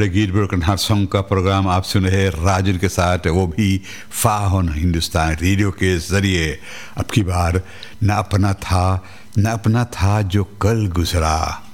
खड़े गीत broken heart song का प्रोग्राम आप सुन रहे राजन के साथ, वो भी फाहोन हिंदुस्तान रेडियो के ज़रिए। अब की बार न अपना था जो कल गुजरा।